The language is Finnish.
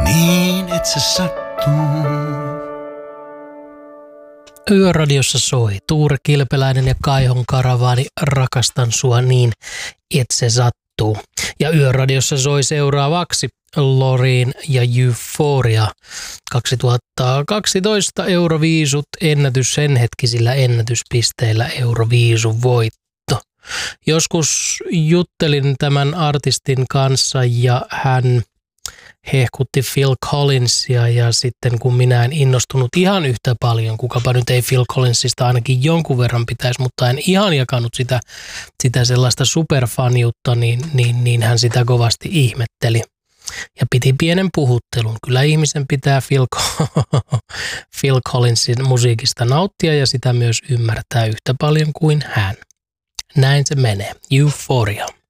niin et se sattuu. Yöradiossa soi Tuure Kilpeläinen ja Kaihon Karavaani, rakastan sua niin, et se sattuu. Ja Yöradiossa soi seuraavaksi Loreen ja Euphoria. 2012 Euroviisut, ennätys sen hetkisillä ennätyspisteillä Euroviisun voitto. Joskus juttelin tämän artistin kanssa ja hän hehkutti Phil Collinsia ja sitten kun minä en innostunut ihan yhtä paljon, kukapa nyt ei Phil Collinsista ainakin jonkun verran pitäisi, mutta en ihan jakanut sitä sellaista superfaniutta, niin hän sitä kovasti ihmetteli ja piti pienen puhuttelun. Kyllä ihmisen pitää Phil Collinsin musiikista nauttia ja sitä myös ymmärtää yhtä paljon kuin hän. Näin se menee. Euphoria.